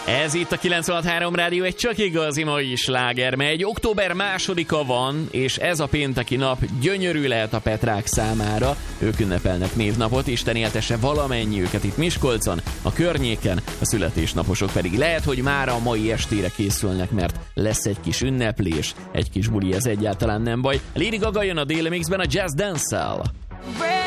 Ez itt a 96.3 Rádió, egy csak igazi mai sláger megy. Október 2-a van, és ez a pénteki nap gyönyörű lehet a Petrák számára. Ők ünnepelnek névnapot, Isten éltesse valamennyi őket itt Miskolcon, a környéken, a születésnaposok pedig lehet, hogy már a mai estére készülnek, mert lesz egy kis ünneplés, egy kis buli, ez egyáltalán nem baj. Lady Gaga jön a Déli Mixben a Jazz Dance-szel.